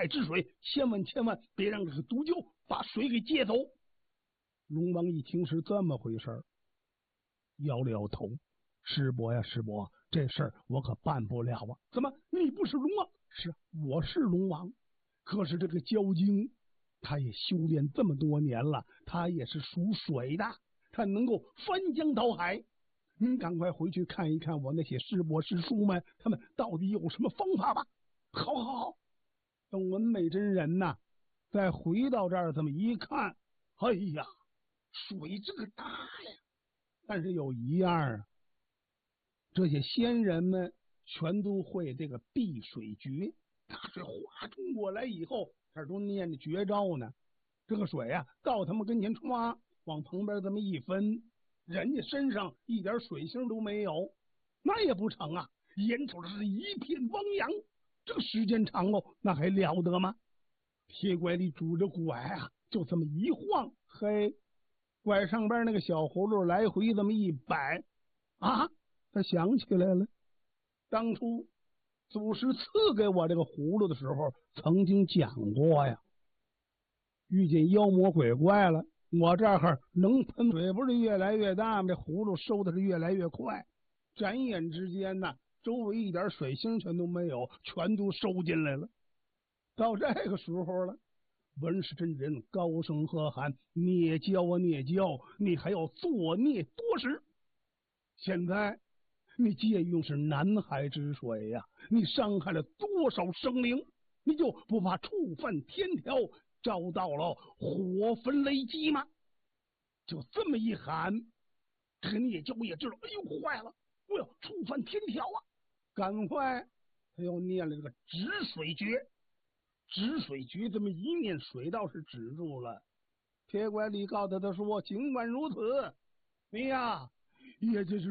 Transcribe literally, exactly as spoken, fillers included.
海之水，千万千万别让这个毒鹫把水给借走。龙王一听是这么回事儿，摇了摇头：“师伯呀，师伯，这事儿我可办不了啊！怎么，你不是龙王？是，我是龙王。可是这个蛟精，他也修炼这么多年了，他也是属水的，他能够翻江倒海。你赶快回去看一看我那些师伯师叔们，他们到底有什么方法吧。”好好好，等文美真人呐，再回到这儿，这么一看，哎呀，水这个大呀！但是有一样啊，这些仙人们全都会这个避水诀，大水哗冲过来以后，这都念着绝招呢。这个水啊，到他们跟前歘，往旁边这么一分，人家身上一点水星都没有，那也不成啊！眼瞅着是一片汪洋，这个时间长喽，那还了得吗？铁拐李拄着拐啊，就这么一晃，嘿，拐上边那个小葫芦来回这么一摆啊，他想起来了，当初祖师赐给我这个葫芦的时候曾经讲过呀，遇见妖魔鬼怪了，我这儿能喷水不是越来越大吗？这葫芦收的是越来越快，转眼之间呢，周围一点水星全都没有，全都收进来了。到这个时候了，文氏真人高声喝喊：“孽教啊孽教，你还要作孽多时！现在你借用是南海之水呀、啊，你伤害了多少生灵？你就不怕触犯天条，遭到了火焚雷击吗？”就这么一喊，这个孽教也知道，哎呦，坏了，我要触犯天条啊！赶快，他又念了这个止水诀。止水局这么一念，水倒是止住了。铁拐李告诉他说：“尽管如此，你呀，也就是